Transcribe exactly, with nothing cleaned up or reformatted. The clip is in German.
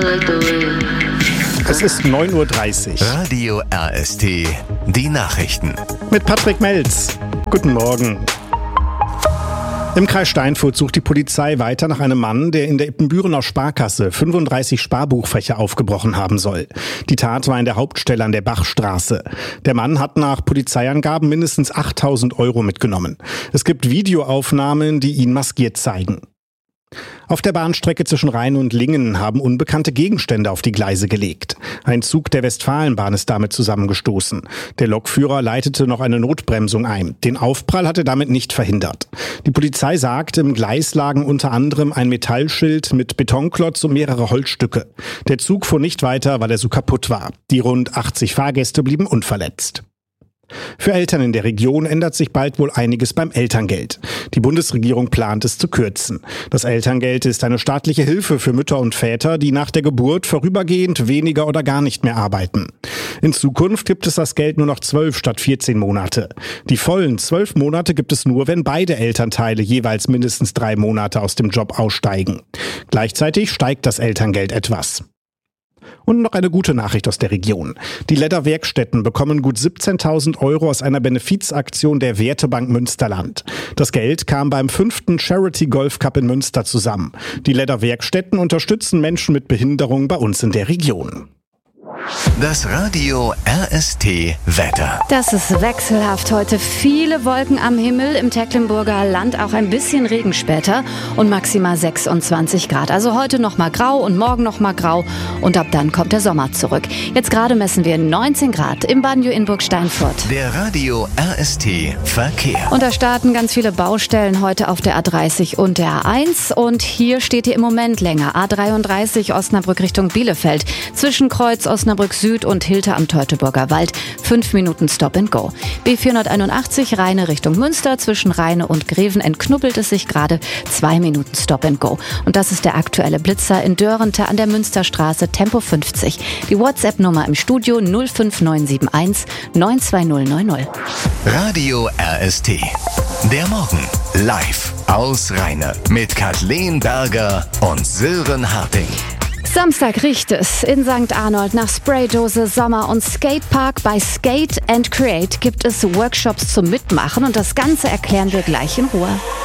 Es ist neun Uhr dreißig. Radio R S T, die Nachrichten. Mit Patrick Melz. Guten Morgen. Im Kreis Steinfurt sucht die Polizei weiter nach einem Mann, der in der Ippenbürener Sparkasse fünfunddreißig Sparbuchfächer aufgebrochen haben soll. Die Tat war in der Hauptstelle an der Bachstraße. Der Mann hat nach Polizeiangaben mindestens achttausend Euro mitgenommen. Es gibt Videoaufnahmen, die ihn maskiert zeigen. Auf der Bahnstrecke zwischen Rhein und Lingen haben unbekannte Gegenstände auf die Gleise gelegt. Ein Zug der Westfalenbahn ist damit zusammengestoßen. Der Lokführer leitete noch eine Notbremsung ein. Den Aufprall hat er damit nicht verhindert. Die Polizei sagt, im Gleis lagen unter anderem ein Metallschild mit Betonklotz und mehrere Holzstücke. Der Zug fuhr nicht weiter, weil er so kaputt war. Die rund achtzig Fahrgäste blieben unverletzt. Für Eltern in der Region ändert sich bald wohl einiges beim Elterngeld. Die Bundesregierung plant es zu kürzen. Das Elterngeld ist eine staatliche Hilfe für Mütter und Väter, die nach der Geburt vorübergehend weniger oder gar nicht mehr arbeiten. In Zukunft gibt es das Geld nur noch zwölf statt vierzehn Monate. Die vollen zwölf Monate gibt es nur, wenn beide Elternteile jeweils mindestens drei Monate aus dem Job aussteigen. Gleichzeitig steigt das Elterngeld etwas. Und noch eine gute Nachricht aus der Region. Die Ledder-Werkstätten bekommen gut siebzehntausend Euro aus einer Benefizaktion der Wertebank Münsterland. Das Geld kam beim fünften Charity Golf Cup in Münster zusammen. Die Ledder-Werkstätten unterstützen Menschen mit Behinderung bei uns in der Region. Das Radio R S T Wetter. Das ist wechselhaft heute. Viele Wolken am Himmel, im Tecklenburger Land auch ein bisschen Regen später und maximal sechsundzwanzig Grad. Also heute noch mal grau und morgen noch mal grau und ab dann kommt der Sommer zurück. Jetzt gerade messen wir neunzehn Grad im Banjo in Burgsteinfurt. Der Radio R S T Verkehr. Und da starten ganz viele Baustellen heute auf der A dreißig und der A eins und hier steht ihr im Moment länger. A dreiunddreißig Osnabrück Richtung Bielefeld. Zwischen Kreuz Osnabrück Süd und Hilter am Teutoburger Wald. Fünf Minuten Stop and Go. B vierhunderteinundachtzig Rheine Richtung Münster. Zwischen Rheine und Greven entknubbelt es sich gerade. Zwei Minuten Stop and Go. Und das ist der aktuelle Blitzer in Dörrente an der Münsterstraße, Tempo fünfzig. Die WhatsApp-Nummer im Studio null fünf neun sieben eins neun zwei null neun null. Radio R S T. Der Morgen live aus Rheine mit Kathleen Berger und Sören Harting. Samstag riecht es in Sankt Arnold nach Spraydose, Sommer und Skatepark. Bei Skate and Create gibt es Workshops zum Mitmachen und das Ganze erklären wir gleich in Ruhe.